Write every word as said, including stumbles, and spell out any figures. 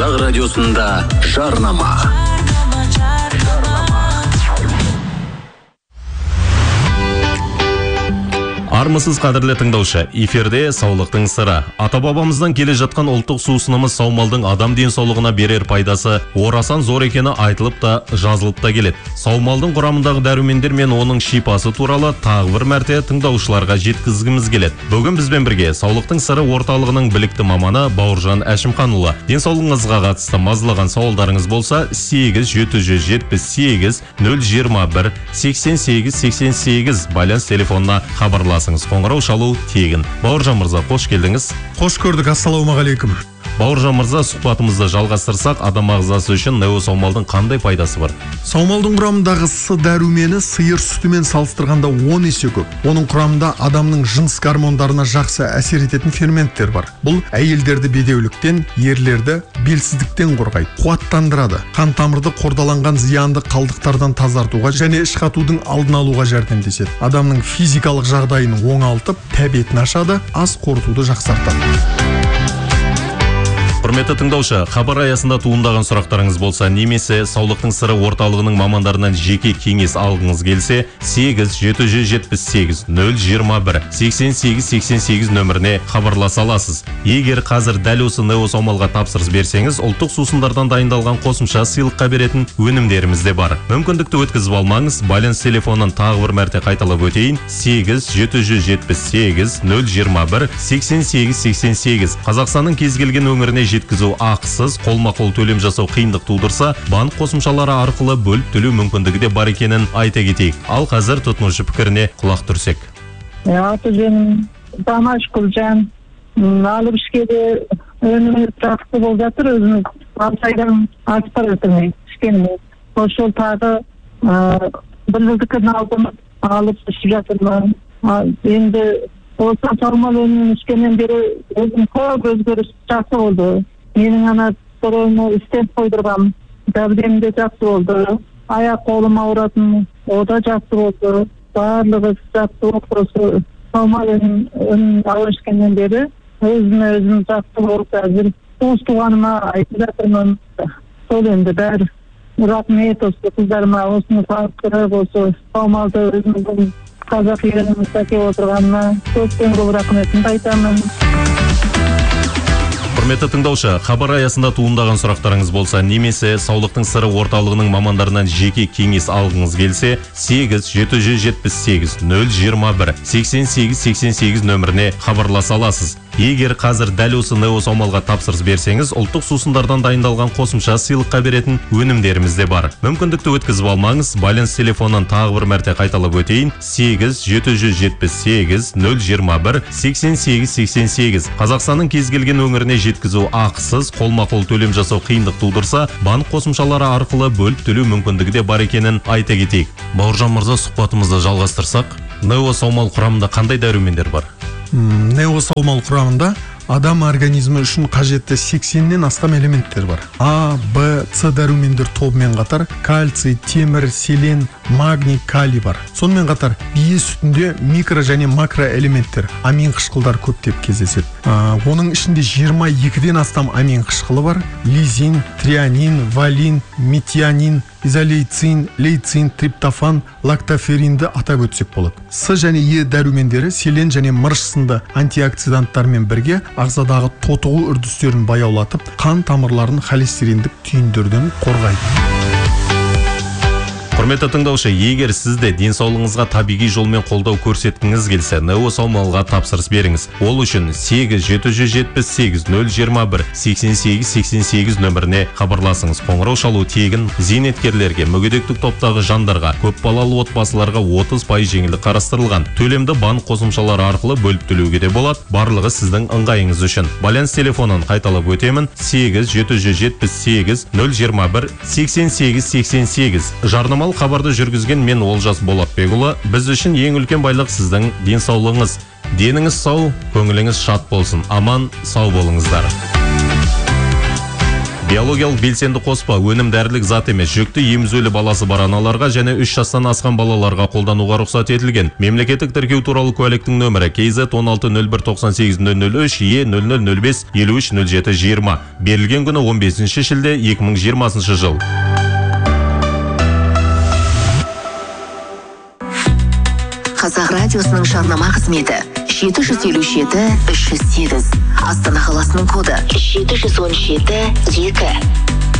Қазақ радиосында жарнама. Армысыз қадірлі тыңдаушы, эфирде саулықтың сыры. Ата-бабамыздан келе жатқан ұлттық сусынымыз саумалдың адам денсаулығына берер пайдасы орасан зор екені айтылып та, жазылып та келеді. Саумалдың құрамындағы дәрумендер мен оның шипасы туралы тағы бір мәрте тыңдаушыларға жеткізгіміз келеді. Бүгін бізбен бірге саулықтың сыры орталығының білікті маманы Бауыржан Әшімханұлы. Денсаулығыңызға қатысты мазалаған сауалдарыңыз болса, сегіз жеті жүз жетпіс сегіз нөл жиырма бір сексен сегіз сексен сегіз байланыс телефонына хабарласыңыз. Қоңырау шалу тегін. Бауыржан мырза, қош келдіңіз. Қош көрдік, ассалаумағалейкум. Бауыржан мырза, сұхбатымызды жалғастырсақ, адам ағзасы үшін нео саумалдың қандай пайдасы бар? Саумалдың құрамындағы С дәрумені сиыр сүтімен салыстырғанда он есе көп. Оның құрамында адамның жыныс гормондарына жақсы әсер ететін ферменттер бар. Бұл әйелдерді бедеуліктен, ерлерді белсіздіктен қорғайды, қуаттандырады, қан тамырды қордаланған зиянды қалдықтардан тазартуға және іш қатудың алдын алуға жәрдемдеседі. Адамның физикалық жағдайын оңалтып, тәбетін ашады, ас қорытуды жақсартады. Құрметті тыңдаушы, хабар аясында туындаған сұрақтарыңыз болса, немесе саулықтың сыры орталығының мамандарынан жеке кеңес алғыңыз келсе, сегіз жеті жүз жетпіс сегіз нөл жиырма бір сексен сегіз сексен сегіз нөміріне хабарласа аласыз. Егер қазір дәл осы нео саумалға тапсырыс берсеңіз, ұлттық сусындардан дайындалған қосымша сыйлыққа беретін өнімдеріміз де бар. Мүмкіндікті өткізіп алмаңыз, байланыс телефонын тағы бір мәрте қайталап өтейін: сегіз жеті жүз жетпіс сегіз нөл жиырма бір сексен сегіз сексен сегіз. Қазақстанның кез келген өңіріне жеткізу ақысыз, қолма-қол төлем жасау қиындық тудырса, банк қосымшалары арқылы бөліп төлеу мүмкіндігі де бар екенін айта кетейік. Ал қазір тұтынушы пікіріне құлақ түрсек. Аты жөнім Дамаш Құлжан. Алып ішкеде өнімі жақсы болып жатыр, өзіміз алсайдан асып бара жатырмын ішкеніме. Ошол тағы бір жылдықын алдым, алып ішіп жатырмын. Енді осы саумал өнімін ішкеннен бері өзім көп өзгеріс жақсы болды. Менің ана бұрын стент қойдырғам, дәрдем де жақсы болды. Аяқ қолым ауыратын, о да жақсы болды. Барлығы жақсы болды. Осы саумал өнімін алып ішкеннен бері өзіме өзім жақсы болып әзір. Туыс туғаныма айтып жатырмын. Сол енді бәрі рахмет осы қыздарыма, осыны салыстырып, осы саумалды өзіміздің қазақ елімізде келіп отырғанына көптен көп рахметімді айтамын. Құрметті тыңдаушы, хабар аясында туындаған сұрақтарыңыз болса, немесе саулықтың сыры орталығының мамандарынан жеке кеңес алғыңыз келсе, сегіз жеті жүз жетпіс сегіз нөл жиырма бір сексен сегіз сексен сегіз нөміріне хабарласа аласыз. Егер қазір дәл осы нео саумалға тапсырыс берсеңіз, ұлттық сусындардан дайындалған қосымша сыйлыққа беретін өнімдеріміз де бар. Мүмкіндікті өткізіп алмаңыз, байланыс телефонын тағы бір мәрте қайталап өтейін: сегіз жеті жүз жетпіс сегіз нөл жиырма бір сексен сегіз сексен сегіз. Қазақстанның кез келген өңіріне жеткізу ақысыз, қолма-қол төлем жасау қиындық тудырса, банк қосымшалары арқылы бөліп төлеу мүмкіндігі де бар екенін айта кетейік. Бауыржан мырза, сұхбатымызды жалғастырсақ, нео саумал құрамында қандай дәрумендер бар? Нео саумал құрамында адам организмі үшін қажетті сексеннен астам элементтер бар. А, Б, С дәрумендер тобымен қатар кальций, темір, селен, магний, калий бар. Сонымен қатар бие сүтінде микро және макро элементтер, амин қышқылдар көптеп кездеседі. Оның ішінде жиырма екіден астам амин қышқылы бар: лизин, трианин, валин, метионин, изолейцин, лейцин, триптофан, лактоферинді атап өтсек болады. С және Е дәрумендері селен және мырыш сынды антиоксиданттармен бірге ағзадағы тотығу үрдістерін баяулатып, қан тамырларын холестериндік түйіндерден қорғайды. Құрметті тыңдаушы, егер сізде денсаулығыңызға табиғи жолмен қолдау көрсеткіңіз келсе, нео саумалға тапсырыс беріңіз. Ол үшін сегіз жеті жүз жетпіс сегіз нөл жиырма бір сексен сегіз сексен сегіз нөміріне хабарласыңыз. Қоңырау шалу тегін. Зейнеткерлерге, мүгедектік топтағы жандарға, көпбалалы отбасыларға отыз пайыз жеңілдік қарастырылған. Төлемді банк қосымшалары арқылы бөліп төлеуге де болады. Барлығы сіздің ыңғайыңыз үшін. Байланыс телефонын қайталап өтемін: сегіз жеті жүз жетпіс сегіз нөл жиырма бір сексен сегіз сексен сегіз. Жарнамалық хабарды жүргізген мен Олжас Болатбекұлы. Біз үшін ең үлкен байлық сіздің денсаулығыңыз. Деніңіз сау, көңіліңіз шат болсын. Аман, сау болыңыздар. Биологиялық белсенді қоспа өнім дәрілік зат емес, жүкті емізулі баласы бар аналарға және үш жастан асқан балаларға қолдануға рұқсат етілген. Мемлекеттік тіркеу туралы куәліктің нөмірі кей зет он алты нөл бір тоқсан сегіз нөл нөл үш е нөл нөл нөл бес елу үш нөл жеті жиырма. Берілген күні он бесінші шілде екі мың жиырмасыншы жыл. Қазақ радиосының жарнама қызметі жеті жүз елу жеті үш жүз сегіз. Астана қаласының коды жеті жүз он жеті екі.